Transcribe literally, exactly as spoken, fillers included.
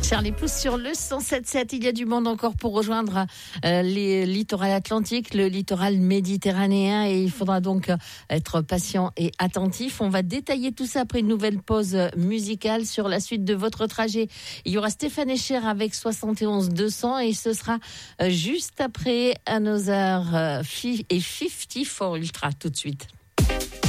Charlie Pousse sur le cent sept sept. Il y a du monde encore pour rejoindre euh, les littorales atlantiques, le littoral méditerranéen, et il faudra donc être patient et attentif. On va détailler tout ça après une nouvelle pause musicale sur la suite de votre trajet. Il y aura Stéphane Escher avec soixante et onze deux cents et ce sera juste après Another et cinquante-quatre Ultra tout de suite.